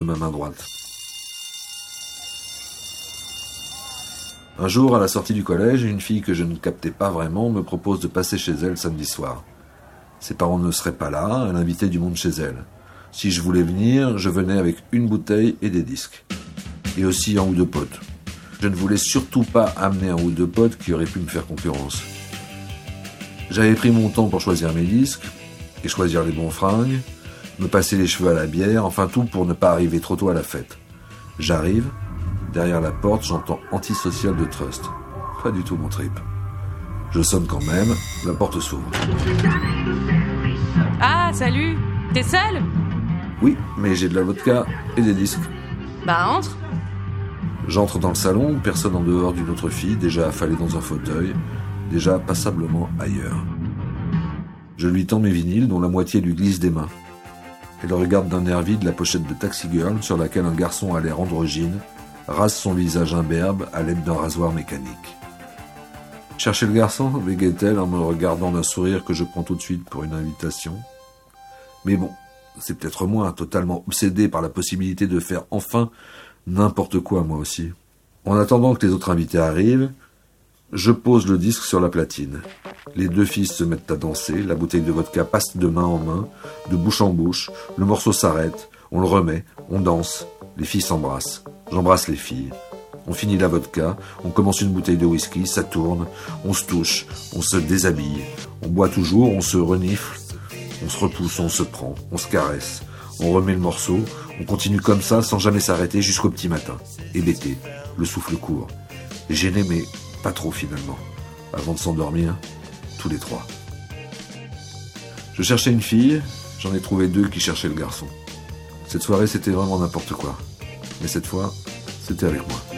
ma main droite. Un jour, à la sortie du collège, une fille que je ne captais pas vraiment me propose de passer chez elle samedi soir. Ses parents ne seraient pas là, elle invitait du monde chez elle. Si je voulais venir, je venais avec une bouteille et des disques. Et aussi un ou deux potes. Je ne voulais surtout pas amener un ou deux potes qui auraient pu me faire concurrence. J'avais pris mon temps pour choisir mes disques, et choisir les bons fringues, me passer les cheveux à la bière, enfin tout pour ne pas arriver trop tôt à la fête. J'arrive, derrière la porte, j'entends Antisocial de Trust. Pas du tout mon trip. Je sonne quand même, la porte s'ouvre. Ah, salut! T'es seul? Oui, mais j'ai de la vodka et des disques. Bah, entre. J'entre dans le salon, personne en dehors d'une autre fille, déjà affalée dans un fauteuil, déjà passablement ailleurs. Je lui tends mes vinyles, dont la moitié lui glisse des mains. Elle regarde d'un air vide la pochette de Taxi Girl, sur laquelle un garçon à l'air androgyne rase son visage imberbe à l'aide d'un rasoir mécanique. « Cherchez le garçon ?» bégaye-t-elle en me regardant d'un sourire que je prends tout de suite pour une invitation. Mais bon, c'est peut-être moi, totalement obsédé par la possibilité de faire enfin n'importe quoi, moi aussi. En attendant que les autres invités arrivent, je pose le disque sur la platine. Les deux filles se mettent à danser, la bouteille de vodka passe de main en main, de bouche en bouche, le morceau s'arrête, on le remet, on danse, les filles s'embrassent, j'embrasse les filles. On finit la vodka, on commence une bouteille de whisky, ça tourne, on se touche, on se déshabille, on boit toujours, on se renifle, on se repousse, on se prend, on se caresse, on remet le morceau, on continue comme ça sans jamais s'arrêter jusqu'au petit matin. Hébété, le souffle court. Gêné mais pas trop finalement. Avant de s'endormir, tous les trois. Je cherchais une fille, j'en ai trouvé deux qui cherchaient le garçon. Cette soirée c'était vraiment n'importe quoi. Mais cette fois, c'était avec moi.